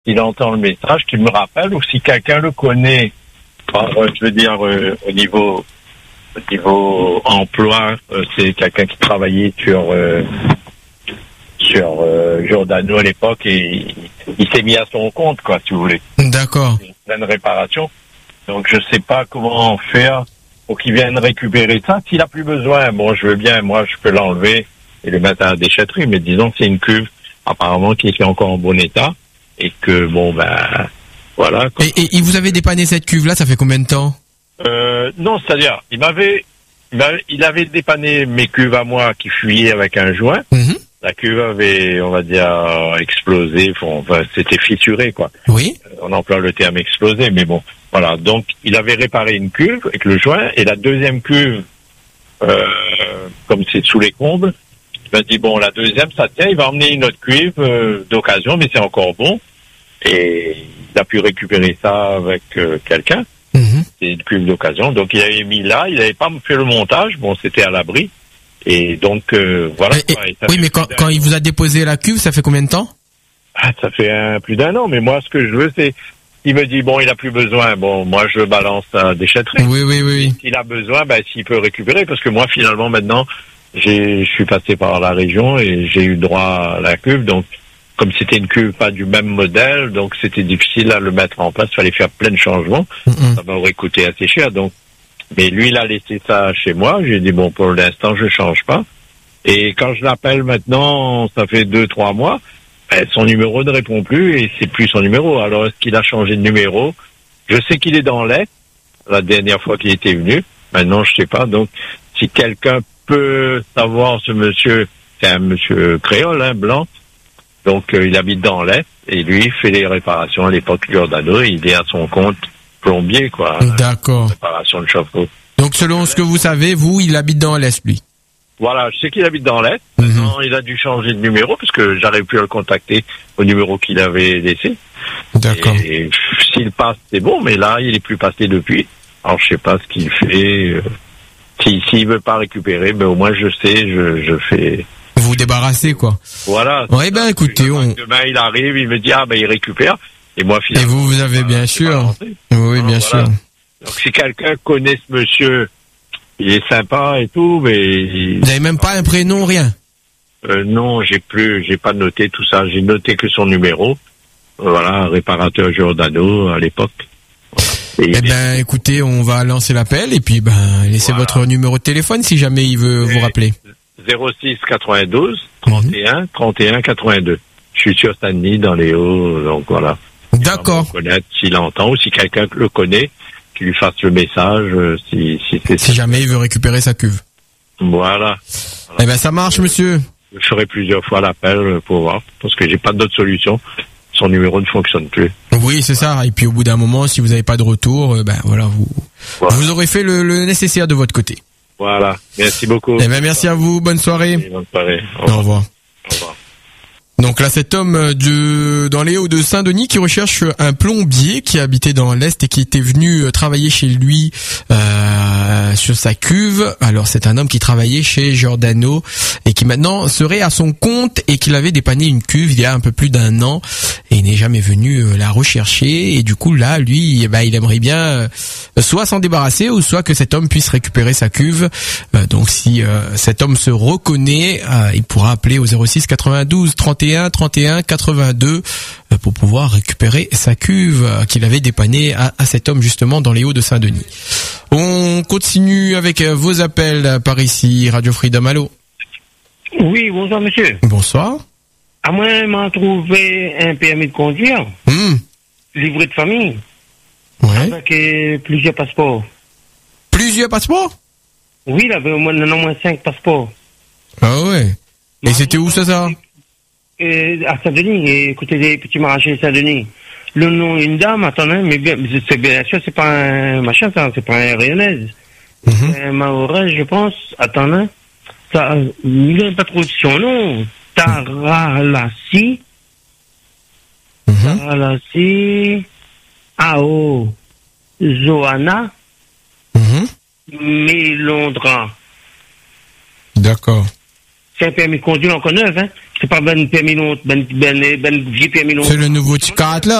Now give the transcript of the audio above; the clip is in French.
qu'il entend le message, qu'il me rappelle, ou si quelqu'un le connaît, je veux dire, au niveau emploi, c'est quelqu'un qui travaillait sur Giordano à l'époque et il s'est mis à son compte, quoi, si vous voulez. D'accord. Une pleine réparation. Donc je sais pas comment faire pour qu'il vienne récupérer ça. S'il a plus besoin, bon, je veux bien, moi je peux l'enlever et le mettre à la déchetterie, mais disons que c'est une cuve apparemment qui est encore en bon état et que bon ben voilà. Et vous avez dépanné cette cuve là, ça fait combien de temps? Non, c'est-à-dire il avait dépanné mes cuves à moi qui fuyaient avec un joint. Mm-hmm. La cuve avait, on va dire, explosé, enfin, c'était fissuré, quoi. Oui. On emploie le terme explosé, mais bon, voilà. Donc, il avait réparé une cuve avec le joint, et la deuxième cuve, comme c'est sous les combles, il m'a dit, bon, la deuxième, ça tient, il va emmener une autre cuve d'occasion, mais c'est encore bon. Et il a pu récupérer ça avec quelqu'un. Mm-hmm. C'est une cuve d'occasion. Donc, il avait mis là, il n'avait pas fait le montage, bon, c'était à l'abri. Et donc, voilà. Oui, mais quand il vous a déposé la cuve, ça fait combien de temps? Ça fait plus d'un an, mais moi, ce que je veux, c'est, il me dit, bon, il a plus besoin, bon, moi, je balance à la déchetterie. Oui. S'il a besoin, s'il peut récupérer, parce que moi, finalement, maintenant, je suis passé par la région et j'ai eu droit à la cuve, donc, comme c'était une cuve pas du même modèle, donc c'était difficile à le mettre en place, il fallait faire plein de changements, ça m'aurait coûté assez cher, donc, mais lui, il a laissé ça chez moi. J'ai dit, bon, pour l'instant, je change pas. Et quand je l'appelle maintenant, ça fait 2-3 mois, son numéro ne répond plus et c'est plus son numéro. Alors, est-ce qu'il a changé de numéro? Je sais qu'il est dans l'Est, la dernière fois qu'il était venu. Maintenant, je sais pas. Donc, si quelqu'un peut savoir ce monsieur, c'est un monsieur créole, blanc. Donc, il habite dans l'Est et lui, il fait les réparations à l'époque Giordano. Il est à son compte plombier, quoi. D'accord. Réparation de chauffe-eau. Donc, selon ce que vous savez, il habite dans l'Est, lui. Voilà, je sais qu'il habite dans l'Est. Maintenant, il a dû changer de numéro parce que j'arrive plus à le contacter au numéro qu'il avait laissé. D'accord. Et s'il passe, c'est bon, mais là, il est plus passé depuis. Alors, je sais pas ce qu'il fait. S'il veut pas récupérer, au moins, je sais, je fais... Vous débarrassez, quoi. Voilà. Ouais, écoutez, demain, il arrive, il me dit, il récupère. Et moi, finalement... Et vous avez bien sûr. Oui, bien sûr. Donc, si quelqu'un connaît ce monsieur, il est sympa et tout, mais... Vous n'avez même pas un prénom, rien? Non, j'ai pas noté tout ça. J'ai noté que son numéro. Voilà, réparateur Giordano à l'époque. Voilà. Écoutez, on va lancer l'appel et puis, laissez votre numéro de téléphone si jamais il veut vous rappeler. 06 92 31 31 82. Je suis sur Saint-Denis dans les Hauts, donc voilà. D'accord. Connaître s'il entend ou si quelqu'un le connaît, qu'il lui fasse le message si jamais il veut récupérer sa cuve. Voilà. Ça marche, monsieur. Je ferai plusieurs fois l'appel pour voir, parce que j'ai pas d'autre solution. Son numéro ne fonctionne plus. Oui, c'est ça. Et puis au bout d'un moment, si vous n'avez pas de retour, vous aurez fait le nécessaire de votre côté. Voilà. Merci beaucoup. Merci à vous. Bonne soirée. Bonne soirée. Au revoir. Au revoir. Donc là, cet homme dans les Hauts de Saint-Denis qui recherche un plombier qui habitait dans l'Est et qui était venu travailler chez lui sur sa cuve. Alors c'est un homme qui travaillait chez Giordano et qui maintenant serait à son compte et qu'il avait dépanné une cuve il y a un peu plus d'un an et il n'est jamais venu la rechercher. Et du coup là, lui, il aimerait bien soit s'en débarrasser ou soit que cet homme puisse récupérer sa cuve. Donc si cet homme se reconnaît, il pourra appeler au 06 92 31 31 82 pour pouvoir récupérer sa cuve qu'il avait dépannée à cet homme justement dans les Hauts de Saint-Denis. On continue avec vos appels par ici, Radio Freedom, allô. Oui, bonsoir monsieur. Bonsoir. À moi, il m'a trouvé un permis de conduire, livret de famille, avec plusieurs passeports. Plusieurs passeports? Oui, il avait au moins 5 passeports. Ah ouais. Et c'était où ça? À Saint-Denis, côté des petits marchés Saint-Denis. Le nom d'une dame, attendez, mais bien sûr, c'est pas un machin, ça, c'est pas un rayonnaise. C'est un maorais, je pense. Attendez. Ça, il n'y a pas trop de son nom. Taralassi. Taralassi. Ao. Johanna. Mélondra. D'accord. C'est un permis de conduire encore neuf, C'est pas ben permis long, ben vieux permis long. C'est le nouveau T4 là.